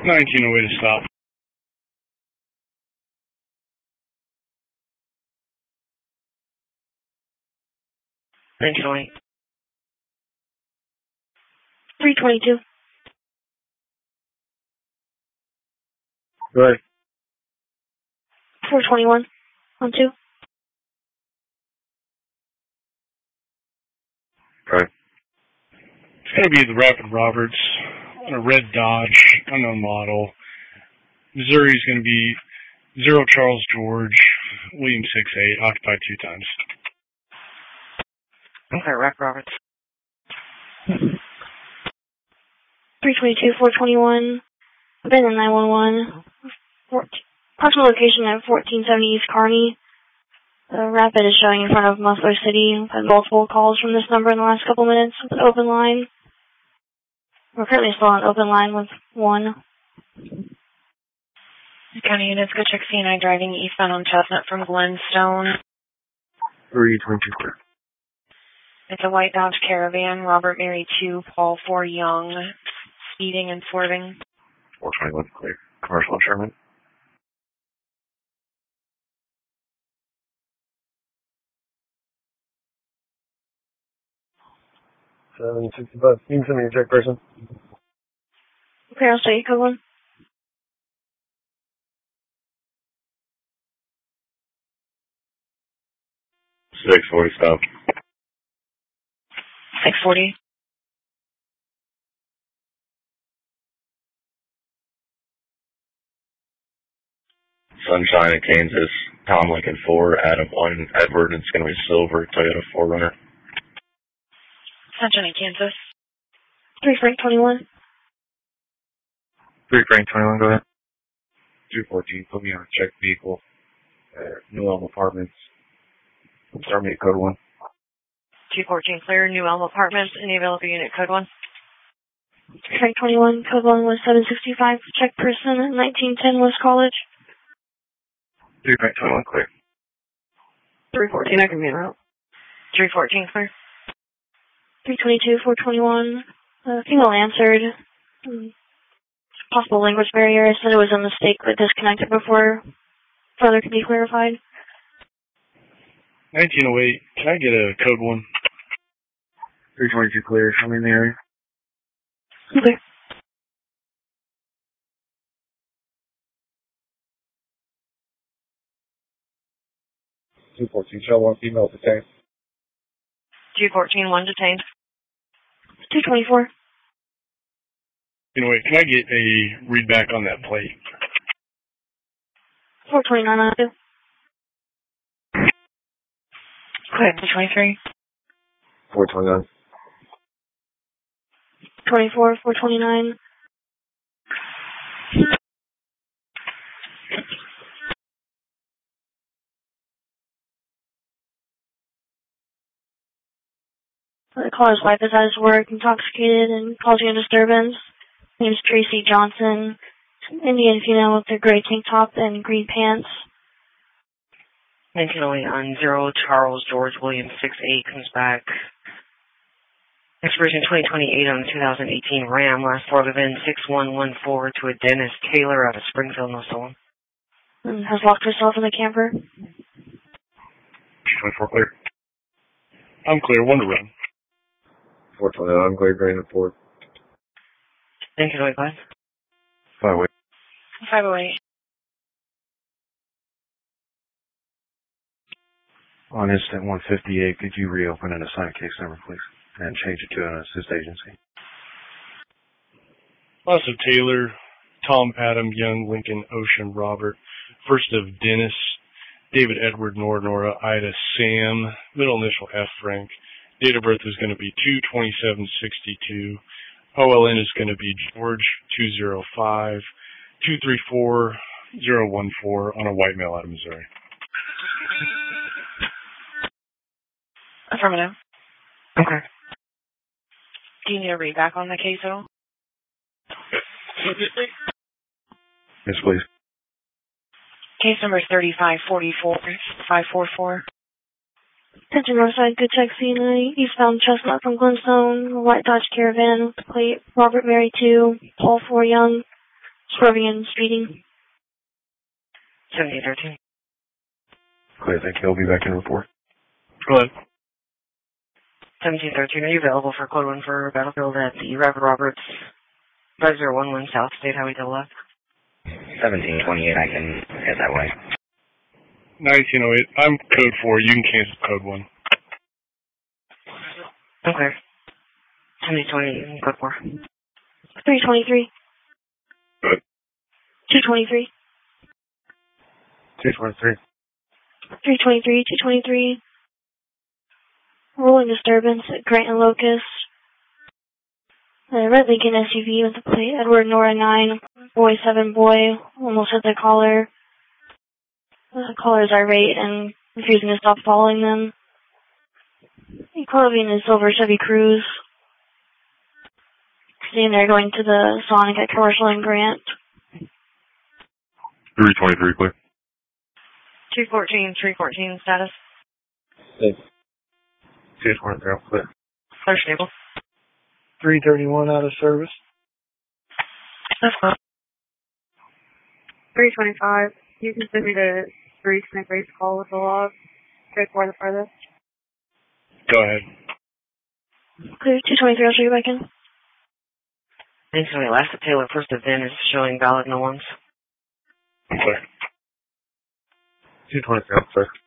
1908 to stop. Thank you, 20. 322. Go ahead. 421. On 2. Right. It's going to be the Rapid Roberts on a red Dodge, unknown model. Missouri's going to be 0 Charles George, William 68, occupied 2 times. Okay, Rapid Roberts. 322, 421. Abandoned 911. Approximate location at 1470 East Kearney. The Rapid is showing in front of Musler City. We've had multiple calls from this number in the last couple minutes with an open line. We're currently still on open line with 1. County units, go check C&I driving eastbound on Chestnut from Glenstone. 322 clear. It's a white Dodge Caravan, Robert Mary 2, Paul 4 Young, speeding and swerving. 421 clear. Commercial Sherman. 765. You can send me a check person. Okay, I'll say code 1. 640 stop. 640. Sunshine in Kansas. Tom Lincoln 4, Adam 1, Edward. It's going to be silver Toyota 4Runner. Sunshine in Kansas. 3 Frank 21. 3 Frank 21, go ahead. 214, put me on a check vehicle. New Elm Apartments. Start me at code 1. 214 clear, New Elm Apartments. Any available unit, code 1. Frank 21, code 1 was 765. Check person at 1910 West College. 3 Frank 21, clear. 314, I can be en route. 314 clear. 322, 421. Female answered. Possible language barrier. I said it was a mistake but disconnected before further could be clarified. 1908, can I get a code 1? 322 clear. Show me in the area. Okay. Two 14, show 1 female detained. 214, 1 detained. 224. Anyway, can I get a read back on that plate? 429 on 2. Clear, 223. 429. 24, 429. The caller's wife is at his work, intoxicated, and causing a disturbance. Her name is Tracy Johnson, Indian female with a gray tank top and green pants. 1908 on 0 Charles George William 68 comes back. Expiration 2028 on 2018 Ram. Last four have been 6114 to a Dennis Taylor out of Springfield, Minnesota. And has locked herself in the camper. 24 clear. I'm clear, 1 to run. 429, I'm clear, green at 4. Thank you, Dwight Glenn. 508. 508. On incident 158, could you reopen and assign case number, please? And change it to an assist agency. Also Taylor, Tom, Adam, Young, Lincoln, Ocean, Robert. First of Dennis, David, Edward, Nora, Ida, Sam. Middle initial F, Frank. Date of birth is going to be 2/27/62. OLN is going to be George 205 234-014 on a white male out of Missouri. Affirmative. Okay. Do you need a read back on the case at all? Yes, please. Case number is 3544-544. Attention Northside, good check C&I, eastbound Chestnut from Glenstone, white Dodge Caravan, plate Robert Mary 2, Paul 4 Young, swerving and speeding. 1713. Clear, thank you. I'll be back in report. Go ahead. 1713, are you available for code 1 for Battlefield at the Rapid Roberts 5011 South State Highway Double F? 1728, I can head that way. 1908, I'm code 4. You can cancel code 1. Okay. 1728, code 4. 323. Good. 223. 223. 323, 223. Rolling disturbance at Grant and Locust. The red Lincoln SUV with the plate Edward Nora 9, boy 7 boy, almost hit the caller. The caller's irate and refusing to stop following them. The caller being a silver Chevy Cruze. Sitting there going to the Sonic at Commercial and Grant. 323, clear. 314 status. 223, clear. Clear stable. 331 out of service. That's fine. 325. You can send me the recent race call with the log. Go for the farthest. Go ahead. Clear 223, I'll show you back in. Thanks for the last of Taylor first of then is showing valid no ones. Clear. 223, clear.